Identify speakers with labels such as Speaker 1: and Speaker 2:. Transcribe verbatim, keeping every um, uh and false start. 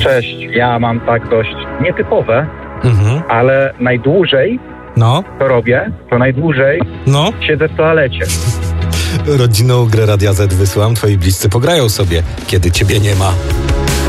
Speaker 1: Cześć, ja mam tak dość nietypowe,
Speaker 2: Mhm.
Speaker 1: ale najdłużej
Speaker 2: No,
Speaker 1: to robię, to najdłużej
Speaker 2: no.
Speaker 1: siedzę w toalecie.
Speaker 2: Rodzinną grę Radia Z wysyłam, twoi bliscy pograją sobie, kiedy ciebie nie ma.